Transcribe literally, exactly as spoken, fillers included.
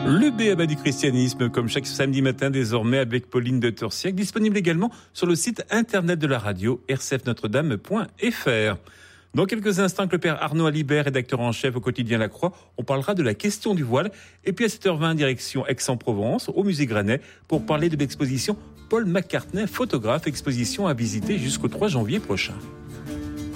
Le B A B A du christianisme, comme chaque samedi matin désormais avec Pauline de Torsiac, disponible également sur le site internet de la radio r c f notre dame point f r. Dans quelques instants, avec le père Arnaud Alibert, rédacteur en chef au quotidien La Croix, on parlera de la question du voile. Et puis à sept heures vingt, direction Aix-en-Provence, au musée Granet, pour parler de l'exposition Paul McCartney, photographe, exposition à visiter jusqu'au trois janvier prochain.